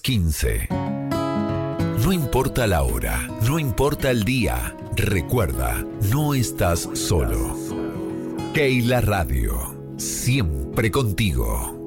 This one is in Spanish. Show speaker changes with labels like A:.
A: 10:15. No importa la hora, no importa el día, recuerda, no estás solo. Keila Radio, siempre contigo.